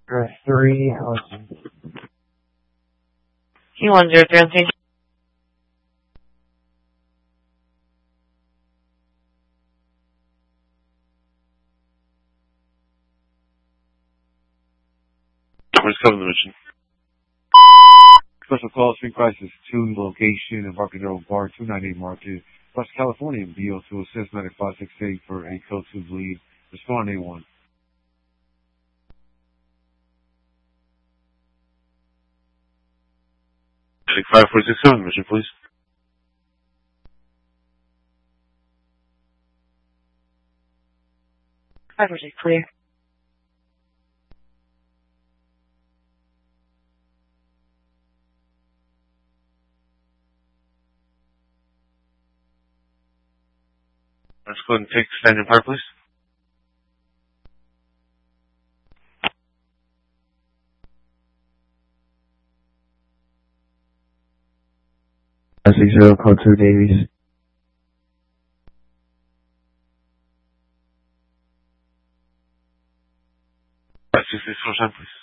3, T103 on St. Where's cover the mission? Special call, Street Crisis 2, location, Embarcadero Bar, 298 Market, West California, BO2 assist 9568 for a code 2 bleed. Respond A1. 5467, mission, please. Clear. Let's go ahead and take standing part, please. S60, code 2 Davies. 566, please.